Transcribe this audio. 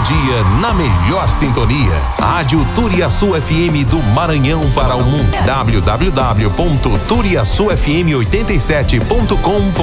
dia na melhor sintonia. Rádio Turiaçu FM do Maranhão para o mundo. www.turiaçufm87.com.br